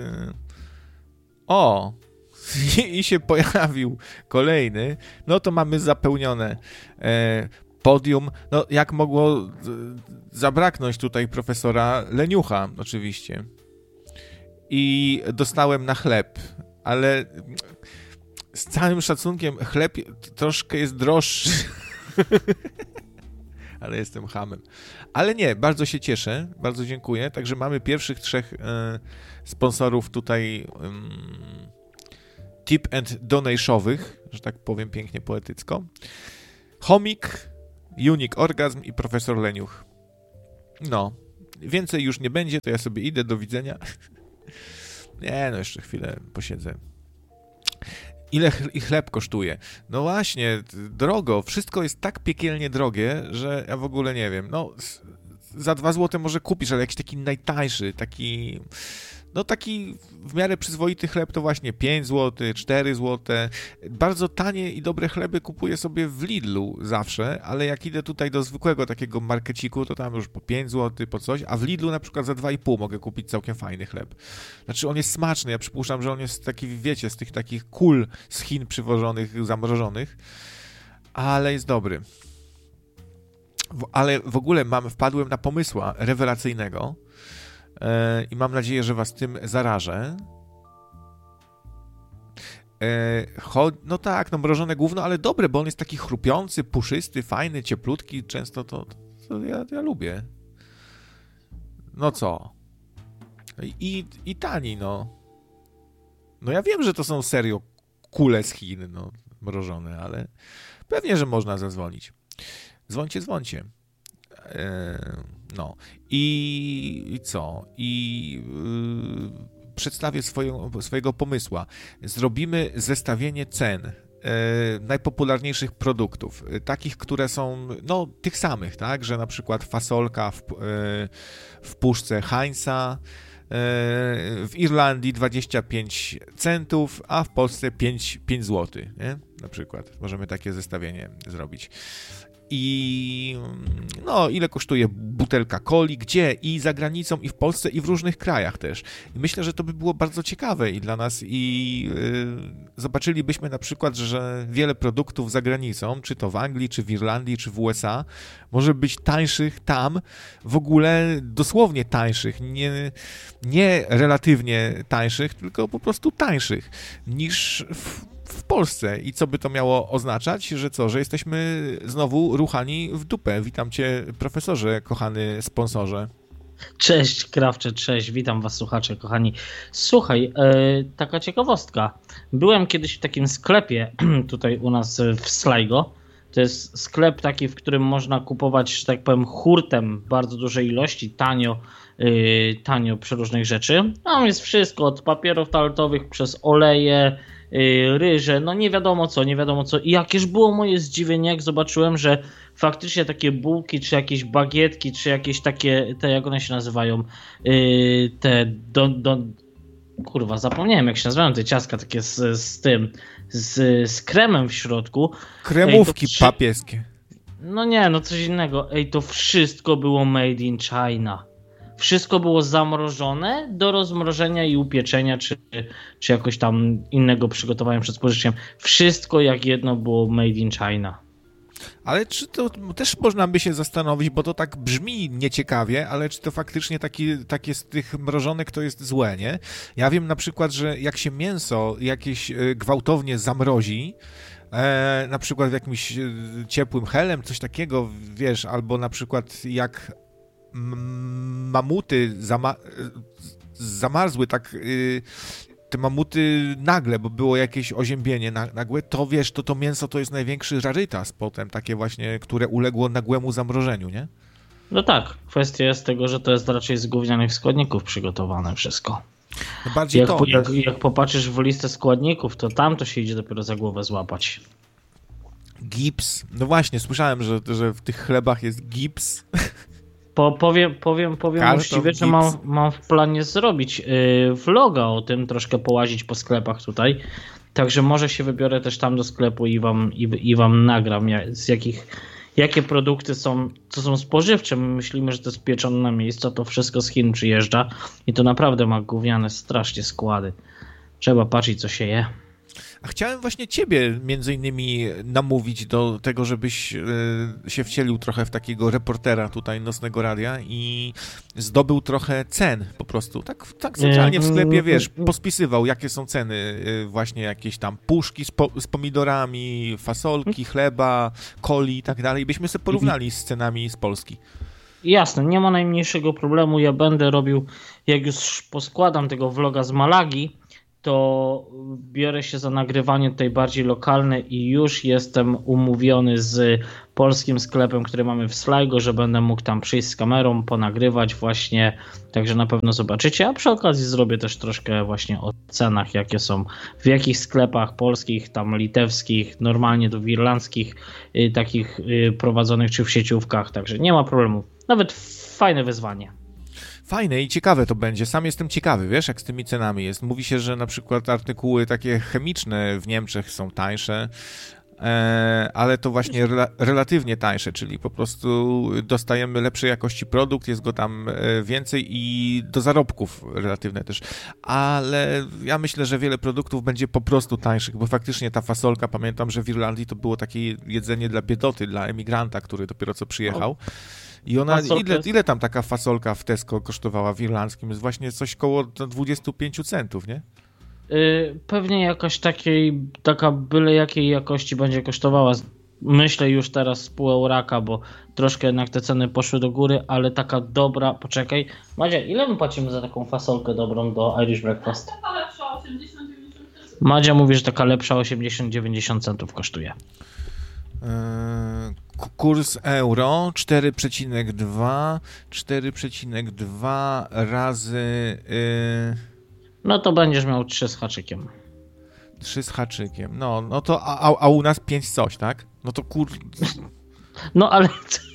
Speaker 1: I się pojawił kolejny. No to mamy zapełnione podium. No jak mogło zabraknąć tutaj profesora Leniucha oczywiście. i dostałem na chleb, ale z całym szacunkiem chleb troszkę jest droższy. Ale jestem chamem. Ale nie, bardzo się cieszę, bardzo dziękuję. Także mamy pierwszych 3 sponsorów tutaj tip and donation-owych, że tak powiem pięknie poetycko. Chomik, Unique Orgasm i Profesor Leniuch. No, więcej już nie będzie, to ja sobie idę, do widzenia. Nie, no jeszcze chwilę posiedzę. Ile chleb kosztuje? No właśnie, drogo. Wszystko jest tak piekielnie drogie, że ja w ogóle nie wiem. No, za 2 zł może kupisz, ale jakiś taki najtańszy, taki w miarę przyzwoity chleb to właśnie 5 zł, 4 zł. Bardzo tanie i dobre chleby kupuję sobie w Lidlu zawsze, ale jak idę tutaj do zwykłego takiego markeciku, to tam już po 5 zł, po coś, a w Lidlu na przykład za 2,5 mogę kupić całkiem fajny chleb. Znaczy on jest smaczny, ja przypuszczam, że on jest taki, wiecie, z tych takich kul z Chin przywożonych, zamrożonych, ale jest dobry. Ale w ogóle wpadłem na pomysła rewelacyjnego, i mam nadzieję, że was tym zarażę. No tak, no mrożone gówno, ale dobre, bo on jest taki chrupiący, puszysty, fajny, cieplutki. Często to ja lubię. No co? I tani, no. No ja wiem, że to są serio kule z Chin, no, mrożone, ale pewnie, że można zadzwonić. Dzwońcie. No i co? Przedstawię swojego pomysłu. Zrobimy zestawienie cen najpopularniejszych produktów, takich, które są no tych samych, tak, że na przykład fasolka w puszce Heinza w Irlandii 25 centów, a w Polsce 5 zł, nie? Na przykład możemy takie zestawienie zrobić. I no, ile kosztuje butelka coli, gdzie i za granicą, i w Polsce, i w różnych krajach też. I myślę, że to by było bardzo ciekawe i dla nas, i zobaczylibyśmy na przykład, że wiele produktów za granicą, czy to w Anglii, czy w Irlandii, czy w USA, może być tańszych tam, w ogóle dosłownie tańszych, nie relatywnie tańszych, tylko po prostu tańszych niż w Polsce. I co by to miało oznaczać? Że co? Że jesteśmy znowu ruchani w dupę. Witam cię, profesorze, kochany sponsorze.
Speaker 3: Cześć, Krawcze, cześć. Witam was, słuchacze, kochani. Słuchaj, taka ciekawostka. Byłem kiedyś w takim sklepie tutaj u nas w Sligo. To jest sklep taki, w którym można kupować, że tak powiem, hurtem bardzo dużej ilości, tanio przeróżnych rzeczy. Tam jest wszystko, od papierów toaletowych przez oleje, ryże, no nie wiadomo co. I jakież było moje zdziwienie, jak zobaczyłem, że faktycznie takie bułki, czy jakieś bagietki, czy jakieś takie, te jak one się nazywają, kurwa, zapomniałem jak się nazywają te ciastka takie z kremem w środku.
Speaker 1: Kremówki papieskie.
Speaker 3: No nie, no coś innego. To wszystko było made in China. Wszystko było zamrożone do rozmrożenia i upieczenia, czy jakoś tam innego przygotowania przed spożyciem. Wszystko jak jedno było made in China.
Speaker 1: Ale czy to też można by się zastanowić, bo to tak brzmi nieciekawie, ale czy to faktycznie takie z tych mrożonek to jest złe, nie? Ja wiem na przykład, że jak się mięso jakieś gwałtownie zamrozi, na przykład w jakimś ciepłym helem, coś takiego, wiesz, albo na przykład jak mamuty zamarzły tak te mamuty nagle, bo było jakieś oziębienie nagłe, to wiesz, to mięso to jest największy rarytas potem, takie właśnie, które uległo nagłemu zamrożeniu, nie?
Speaker 3: No tak, kwestia jest tego, że to jest raczej z gównianych składników przygotowane wszystko.
Speaker 1: No bardziej
Speaker 3: jak popatrzysz w listę składników, to tam to się idzie dopiero za głowę złapać.
Speaker 1: Gips. No właśnie, słyszałem, że w tych chlebach jest gips.
Speaker 3: Powiem właściwie, że mam w planie zrobić vloga o tym, troszkę połazić po sklepach tutaj. Także może się wybiorę też tam do sklepu i wam nagram, jakie produkty są spożywcze. My myślimy, że to jest pieczone na miejscu, a to wszystko z Chin przyjeżdża i to naprawdę ma gówniane strasznie składy. Trzeba patrzeć, co się je.
Speaker 1: A chciałem właśnie ciebie między innymi namówić do tego, żebyś się wcielił trochę w takiego reportera tutaj Nocnego Radia i zdobył trochę cen po prostu. Tak centralnie w sklepie, wiesz, pospisywał, jakie są ceny, właśnie jakieś tam puszki z pomidorami, fasolki, chleba, coli i tak dalej. Byśmy sobie porównali z cenami z Polski.
Speaker 3: Jasne, nie ma najmniejszego problemu. Ja będę robił, jak już poskładam tego vloga z Malagi, to biorę się za nagrywanie tutaj bardziej lokalne i już jestem umówiony z polskim sklepem, który mamy w Sligo, że będę mógł tam przyjść z kamerą, ponagrywać właśnie, także na pewno zobaczycie, a przy okazji zrobię też troszkę właśnie o cenach, jakie są w jakich sklepach polskich, tam litewskich, normalnie do irlandzkich, takich prowadzonych czy w sieciówkach, także nie ma problemu. Nawet fajne wyzwanie.
Speaker 1: Fajne i ciekawe to będzie. Sam jestem ciekawy, wiesz, jak z tymi cenami jest. Mówi się, że na przykład artykuły takie chemiczne w Niemczech są tańsze, ale to właśnie relatywnie tańsze, czyli po prostu dostajemy lepszej jakości produkt, jest go tam więcej i do zarobków relatywne też. Ale ja myślę, że wiele produktów będzie po prostu tańszych, bo faktycznie ta fasolka, pamiętam, że w Irlandii to było takie jedzenie dla biedoty, dla emigranta, który dopiero co przyjechał. I ona, ile tam taka fasolka w Tesco kosztowała w irlandzkim? Jest właśnie coś koło 25 centów, nie?
Speaker 3: Pewnie jakaś taka byle jakiej jakości będzie kosztowała. Myślę już teraz z pół euraka, bo troszkę jednak te ceny poszły do góry, ale taka dobra, poczekaj. Madzia, ile my płacimy za taką fasolkę dobrą do Irish Breakfast?
Speaker 4: Taka lepsza, 80-90 centów.
Speaker 3: Madzia mówi, że taka lepsza 80-90 centów kosztuje.
Speaker 1: Kurs euro 4,2 razy
Speaker 3: no to będziesz miał 3 z haczykiem.
Speaker 1: 3 z haczykiem. No to a u nas 5 coś, tak? No to
Speaker 3: No ale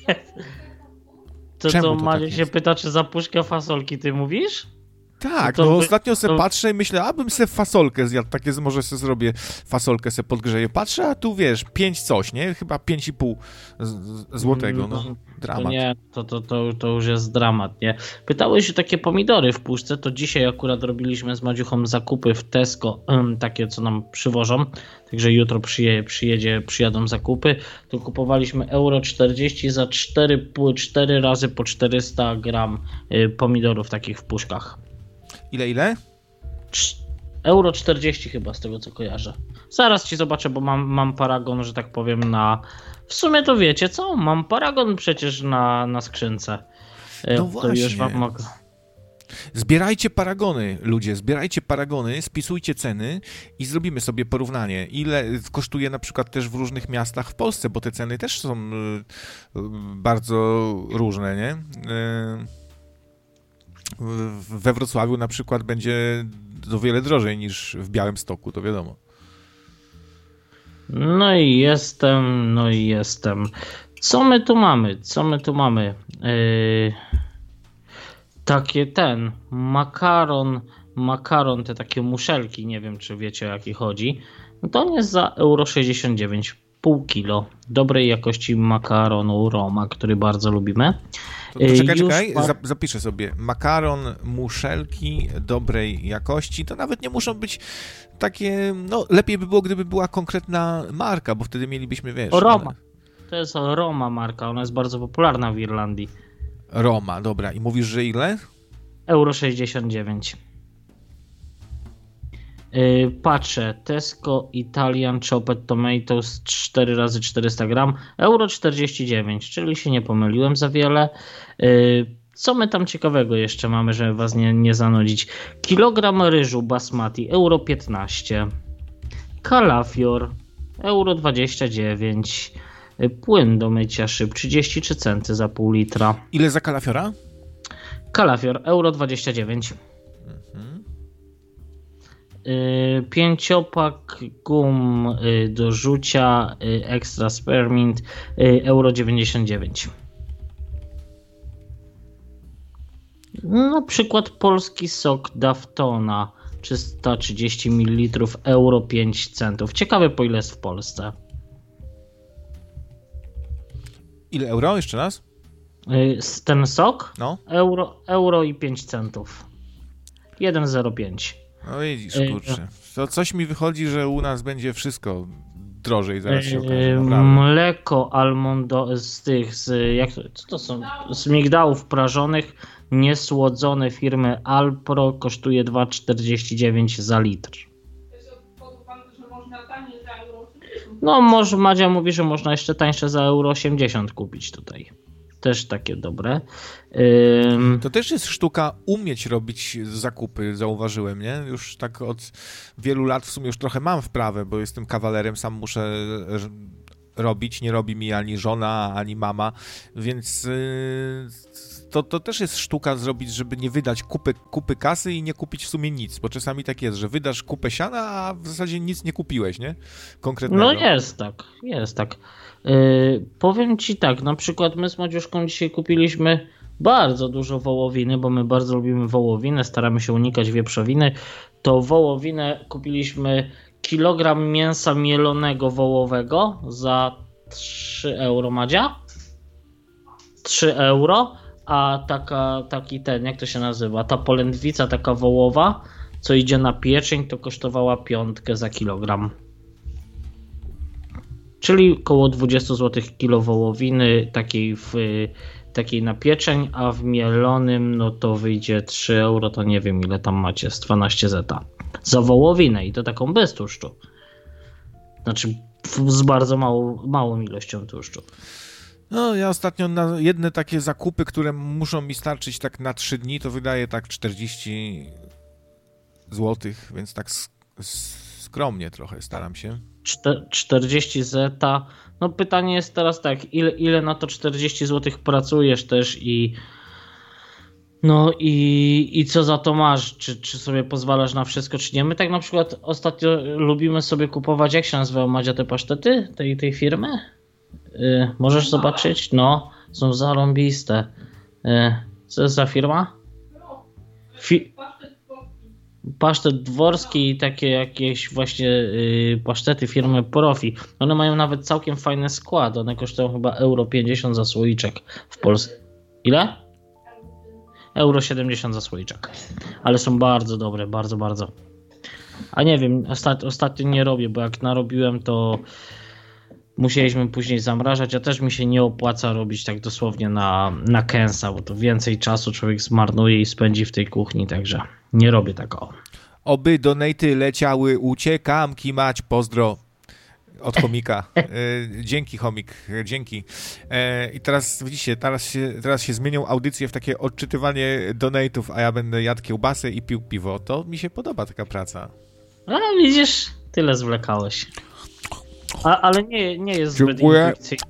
Speaker 1: to
Speaker 3: Madzia
Speaker 1: tak
Speaker 3: się pyta, czy za puszkę fasolki ty mówisz?
Speaker 1: Tak, ostatnio patrzę i myślę, abym se fasolkę zjadł, takie może se zrobię fasolkę, se podgrzeję. Patrzę, a tu wiesz, 5 coś, nie? Chyba 5,5 złotego, no. Dramat.
Speaker 3: To nie, to już jest dramat, nie? Pytałeś o takie pomidory w puszce, to dzisiaj akurat robiliśmy z Madziuchą zakupy w Tesco, takie co nam przywożą, także jutro przyjadą zakupy, to kupowaliśmy euro 40 za 4 razy po 400 gram pomidorów takich w puszkach.
Speaker 1: Ile?
Speaker 3: Euro 40 chyba, z tego co kojarzę. Zaraz ci zobaczę, bo mam paragon, że tak powiem, w sumie to wiecie co? Mam paragon przecież na skrzynce.
Speaker 1: No właśnie.
Speaker 3: To już wam mogę.
Speaker 1: Zbierajcie paragony, ludzie, spisujcie ceny i zrobimy sobie porównanie. Ile kosztuje na przykład też w różnych miastach w Polsce, bo te ceny też są bardzo różne, nie? We Wrocławiu na przykład będzie o wiele drożej niż w Białymstoku, to wiadomo.
Speaker 3: No i jestem. Co my tu mamy? Takie makaron, te takie muszelki, nie wiem czy wiecie o jaki chodzi. No to on jest za euro 69, pół kilo dobrej jakości makaronu Roma, który bardzo lubimy.
Speaker 1: To czekaj, zapiszę sobie. Makaron, muszelki dobrej jakości, to nawet nie muszą być takie, no lepiej by było, gdyby była konkretna marka, bo wtedy mielibyśmy, wiesz...
Speaker 3: Roma. To jest Roma marka, ona jest bardzo popularna w Irlandii.
Speaker 1: Roma, dobra. I mówisz, że ile?
Speaker 3: Euro 69. Patrzę, Tesco Italian Chopped Tomatoes 4 razy 400 gram, euro 49, czyli się nie pomyliłem za wiele. Co my tam ciekawego jeszcze mamy, żeby was nie zanudzić? Kilogram ryżu basmati, euro 15. Kalafior, euro 29. Płyn do mycia szyb, 33 centy za pół litra.
Speaker 1: Ile za kalafiora?
Speaker 3: Kalafior, euro 29. 5-pak gum do rzucia Extra Spearmint, euro 99. Na przykład polski sok Daftona 330 ml, euro 5 centów. Ciekawe, po ile jest w Polsce.
Speaker 1: Ile euro? Jeszcze raz?
Speaker 3: Ten sok?
Speaker 1: No.
Speaker 3: Euro i 5 centów. 1,05.
Speaker 1: No widzisz, kurczę. To coś mi wychodzi, że u nas będzie wszystko drożej, zaraz się okaże. Naprawdę.
Speaker 3: Mleko almondo z tych, co to są? Z migdałów prażonych, niesłodzone firmy Alpro kosztuje 2,49 za litr.
Speaker 4: Że można taniej za euro.
Speaker 3: No może Madzia mówi, że można jeszcze tańsze za euro 80 kupić tutaj. Też takie dobre.
Speaker 1: To też jest sztuka umieć robić zakupy, zauważyłem, nie? Już tak od wielu lat w sumie już trochę mam wprawę, bo jestem kawalerem, sam muszę robić, nie robi mi ani żona, ani mama, więc to też jest sztuka zrobić, żeby nie wydać kupy kasy i nie kupić w sumie nic, bo czasami tak jest, że wydasz kupę siana, a w zasadzie nic nie kupiłeś, nie? Konkretnego.
Speaker 3: No jest tak. Powiem ci tak, na przykład my z Madziuszką dzisiaj kupiliśmy bardzo dużo wołowiny, bo my bardzo lubimy wołowinę, staramy się unikać wieprzowiny. To wołowinę kupiliśmy kilogram mięsa mielonego wołowego za 3 euro, Madzia? 3 euro, a jak to się nazywa, ta polędwica taka wołowa, co idzie na pieczeń, to kosztowała 5 za kilogram. Czyli około 20 zł kilo wołowiny takiej na pieczeń, a w mielonym no to wyjdzie 3 euro, to nie wiem ile tam macie, z 12 zeta. Za wołowinę i to taką bez tłuszczu. Znaczy z bardzo małą ilością tłuszczu.
Speaker 1: No ja ostatnio na jedne takie zakupy, które muszą mi starczyć tak na 3 dni, to wydaje tak 40 zł, więc tak skromnie trochę staram się.
Speaker 3: 40 zeta. No pytanie jest teraz tak, ile na to 40 zł pracujesz też i co za to masz? Czy sobie pozwalasz na wszystko, czy nie? My tak na przykład ostatnio lubimy sobie kupować, jak się nazywają, Madzia, te pasztety tej firmy? Możesz zobaczyć? No, są zarąbiste. Co jest za firma? Pasztet dworski i takie jakieś właśnie pasztety firmy Profi. One mają nawet całkiem fajny skład. One kosztują chyba euro 50 za słoiczek w Polsce. Ile? Euro 70 za słoiczek. Ale są bardzo dobre, bardzo, bardzo. A nie wiem, ostatnio nie robię, bo jak narobiłem, to musieliśmy później zamrażać, a też mi się nie opłaca robić tak dosłownie na kęsa, bo to więcej czasu człowiek zmarnuje i spędzi w tej kuchni, także nie robię tak o.
Speaker 1: Oby donaty leciały, uciekam, kimać, pozdro od chomika. Dzięki chomik, dzięki. I teraz widzicie, teraz się zmienią audycje w takie odczytywanie donatów, a ja będę jadł kiełbasę i pił piwo. To mi się podoba taka praca.
Speaker 3: A widzisz, tyle zwlekałeś. Ale nie jest zbyt intuicyjna.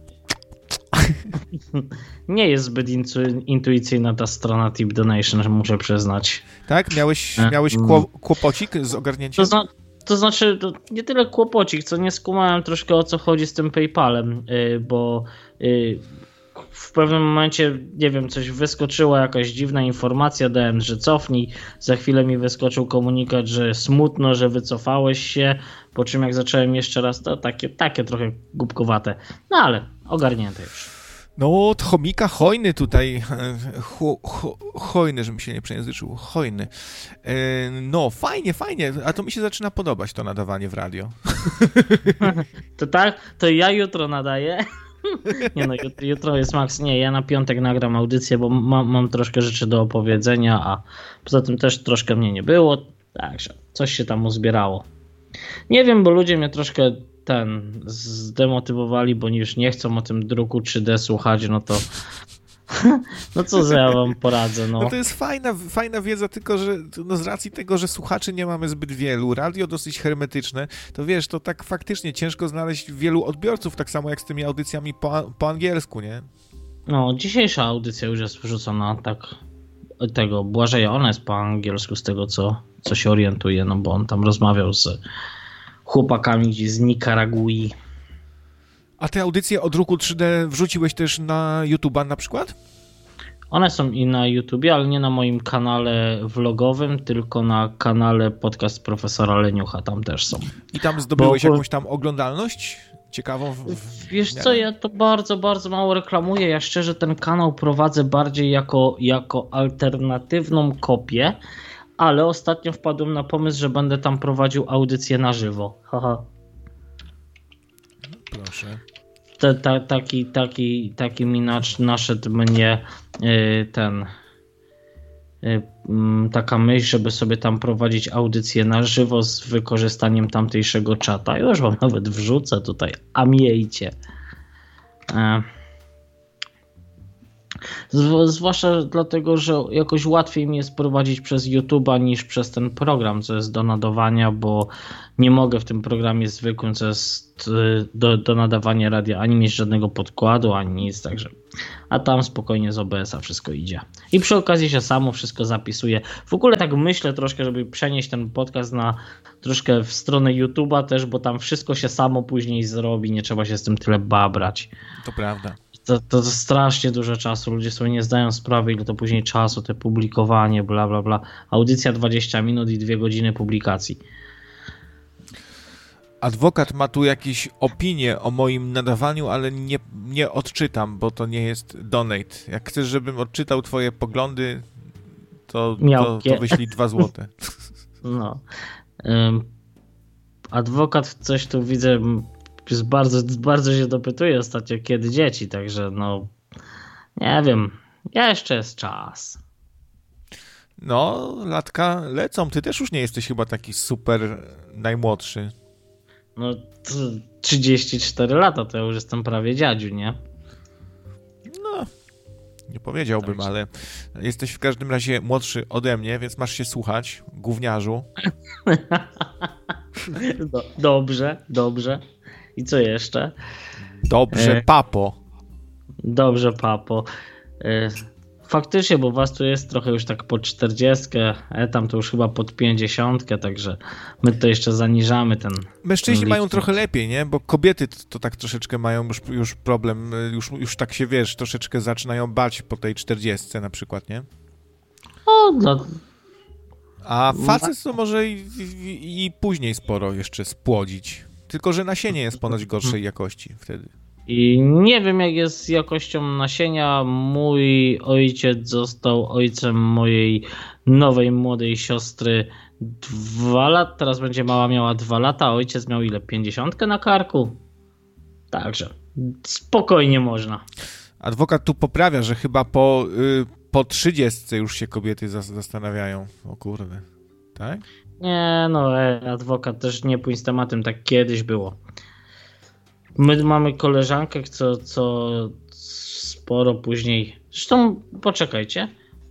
Speaker 3: Nie jest zbyt intuicyjna ta strona Tip Donation, muszę przyznać.
Speaker 1: Tak? Miałeś kłopocik z ogarnięciem?
Speaker 3: To znaczy, to nie tyle kłopocik, co nie skumałem troszkę o co chodzi z tym PayPalem, bo w pewnym momencie, nie wiem, coś wyskoczyła, jakaś dziwna informacja, dałem, że cofnij, za chwilę mi wyskoczył komunikat, że smutno, że wycofałeś się, po czym jak zacząłem jeszcze raz, to takie trochę głupkowate, no ale ogarnięte już.
Speaker 1: No, od chomika hojny tutaj, hojny, żebym się nie przejęzyczył, hojny. No, fajnie, a to mi się zaczyna podobać to nadawanie w radio.
Speaker 3: To tak, to ja jutro nadaję. Nie no, jutro jest maks. Nie, ja na piątek nagram audycję, bo mam troszkę rzeczy do opowiedzenia, a poza tym też troszkę mnie nie było, także coś się tam uzbierało. Nie wiem, bo ludzie mnie troszkę zdemotywowali, bo już nie chcą o tym druku 3D słuchać, no to no co za ja wam poradzę, no.
Speaker 1: No to jest fajna wiedza, tylko że no z racji tego, że słuchaczy nie mamy zbyt wielu, radio dosyć hermetyczne, to wiesz, to tak faktycznie ciężko znaleźć wielu odbiorców, tak samo jak z tymi audycjami po angielsku, nie?
Speaker 3: No, dzisiejsza audycja już jest wrzucona tak tego Błażeja, ona jest po angielsku z tego, co się orientuje, no bo on tam rozmawiał z chłopakami z Nikaragui.
Speaker 1: A te audycje o druku 3D wrzuciłeś też na YouTube'a na przykład?
Speaker 3: One są i na YouTubie, ale nie na moim kanale vlogowym, tylko na kanale podcast profesora Leniucha, tam też są.
Speaker 1: I tam zdobyłeś jakąś tam oglądalność ciekawą?
Speaker 3: Wiesz co, ja to bardzo, bardzo mało reklamuję. Ja szczerze ten kanał prowadzę bardziej jako alternatywną kopię, ale ostatnio wpadłem na pomysł, że będę tam prowadził audycję na żywo. Haha.
Speaker 1: Proszę.
Speaker 3: Taki mi naszedł mnie taka myśl, żeby sobie tam prowadzić audycję na żywo z wykorzystaniem tamtejszego czata. Już wam nawet wrzucę tutaj, a miejcie. Zwłaszcza dlatego, że jakoś łatwiej mi jest prowadzić przez YouTube'a niż przez ten program, co jest do nadawania, bo nie mogę w tym programie zwykłym, co jest do nadawania radia, ani mieć żadnego podkładu, ani nic, także. A tam spokojnie z OBS-a wszystko idzie. I przy okazji się samo wszystko zapisuje. W ogóle tak myślę troszkę, żeby przenieść ten podcast na troszkę w stronę YouTube'a też, bo tam wszystko się samo później zrobi, nie trzeba się z tym tyle babrać.
Speaker 1: To prawda.
Speaker 3: To strasznie dużo czasu. Ludzie sobie nie zdają sprawy, ile to później czasu, te publikowanie, bla, bla, bla. Audycja 20 minut i 2 godziny publikacji.
Speaker 1: Adwokat ma tu jakieś opinie o moim nadawaniu, ale nie odczytam, bo to nie jest donate. Jak chcesz, żebym odczytał twoje poglądy, to wyślij 2 złote.
Speaker 3: No. Adwokat coś tu widzę... Bardzo się dopytuje ostatnio, kiedy dzieci, także no nie wiem, jeszcze jest czas.
Speaker 1: No, latka lecą, ty też już nie jesteś chyba taki super najmłodszy.
Speaker 3: No 34 lata, to ja już jestem prawie dziadziu, nie?
Speaker 1: No, nie powiedziałbym, ale jesteś w każdym razie młodszy ode mnie, więc masz się słuchać, gówniarzu.
Speaker 3: Dobrze. I co jeszcze?
Speaker 1: Dobrze, papo.
Speaker 3: Dobrze, papo. Faktycznie, bo was tu jest trochę już tak pod 40, tam to już chyba pod 50, także my to jeszcze zaniżamy ten...
Speaker 1: Mężczyźni mają trochę lepiej, nie? Bo kobiety to tak troszeczkę mają już problem, już tak się, wiesz, troszeczkę zaczynają bać po tej 40 na przykład, nie? A facet to może i później sporo jeszcze spłodzić. Tylko że nasienie jest ponoć gorszej jakości wtedy.
Speaker 3: I nie wiem, jak jest z jakością nasienia. Mój ojciec został ojcem mojej nowej, młodej siostry 2 lata. Teraz będzie mała miała 2 lata, a ojciec miał ile? 50 na karku? Także spokojnie można. Adwokat
Speaker 1: tu poprawia, że chyba po 30 już się kobiety zastanawiają. O kurde, tak?
Speaker 3: Nie, no adwokat też nie pójdź z tematem, tak kiedyś było. My mamy koleżankę, co sporo później... Zresztą poczekajcie.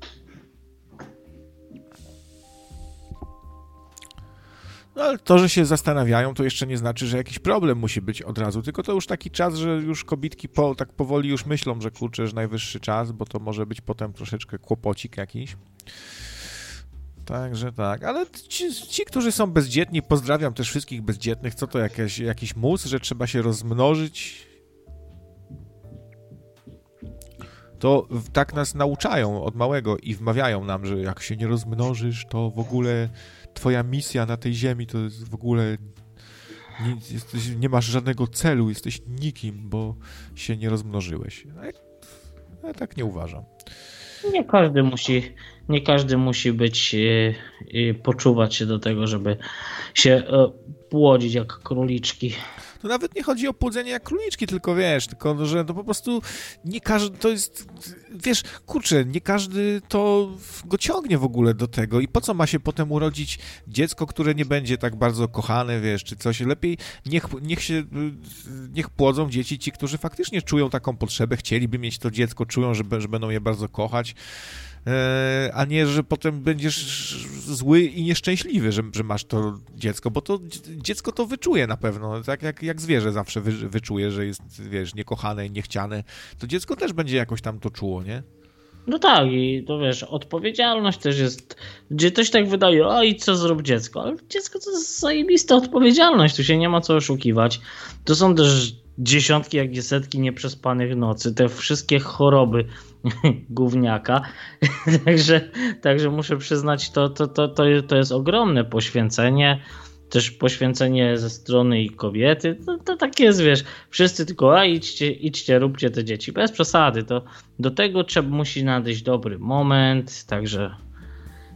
Speaker 1: No ale to, że się zastanawiają, to jeszcze nie znaczy, że jakiś problem musi być od razu, tylko to już taki czas, że już kobitki tak powoli już myślą, że kurczę, że najwyższy czas, bo to może być potem troszeczkę kłopocik jakiś. Także tak, ale ci, którzy są bezdzietni, pozdrawiam też wszystkich bezdzietnych, co to jakiś mus, że trzeba się rozmnożyć? To tak nas nauczają od małego i wmawiają nam, że jak się nie rozmnożysz, to w ogóle twoja misja na tej ziemi to jest w ogóle... Nie masz żadnego celu, jesteś nikim, bo się nie rozmnożyłeś. Ja tak nie uważam.
Speaker 3: Nie każdy musi poczuwać się do tego, żeby się płodzić jak króliczki.
Speaker 1: To nawet nie chodzi o płodzenie jak króliczki, tylko że to po prostu nie każdy to jest, kurczę, nie każdy to go ciągnie w ogóle do tego i po co ma się potem urodzić dziecko, które nie będzie tak bardzo kochane, czy coś. Lepiej niech płodzą dzieci ci, którzy faktycznie czują taką potrzebę, chcieliby mieć to dziecko, czują, że będą je bardzo kochać. A nie, że potem będziesz zły i nieszczęśliwy, że masz to dziecko, bo to dziecko to wyczuje na pewno, tak jak zwierzę zawsze wyczuje, że jest, niekochane i niechciane, to dziecko też będzie jakoś tam to czuło, nie?
Speaker 3: No tak, i to odpowiedzialność też jest, gdzie to się tak wydaje, i co zrób dziecko, ale dziecko to jest zajebista odpowiedzialność, tu się nie ma co oszukiwać, to są też dziesiątki, jak nie setki nieprzespanych nocy, te wszystkie choroby gówniaka, także muszę przyznać, to jest ogromne poświęcenie, też poświęcenie ze strony i kobiety, to tak jest, wszyscy tylko idźcie, róbcie te dzieci, bez przesady, to do tego musi nadejść dobry moment, także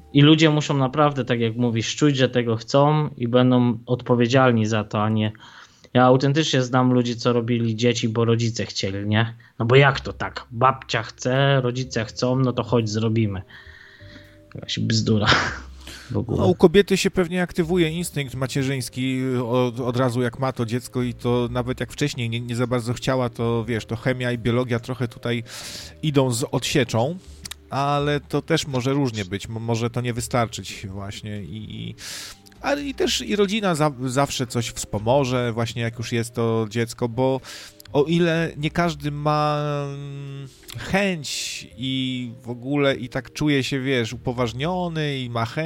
Speaker 3: I ludzie muszą naprawdę, tak jak mówisz, czuć, że tego chcą i będą odpowiedzialni za to, a nie... Ja autentycznie znam ludzi, co robili dzieci, bo rodzice chcieli, nie? No bo jak to tak? Babcia chce, rodzice chcą, no to chodź, zrobimy. Jakaś bzdura w ogóle.
Speaker 1: No, u kobiety się pewnie aktywuje instynkt macierzyński od razu jak ma to dziecko i to nawet jak wcześniej nie za bardzo chciała, to wiesz, to chemia i biologia trochę tutaj idą z odsieczą, ale to też może różnie być, może to nie wystarczyć właśnie ale i też i rodzina zawsze coś wspomoże, właśnie jak już jest to dziecko, bo o ile nie każdy ma chęć i w ogóle i tak czuje się, wiesz, upoważniony i ma chęć,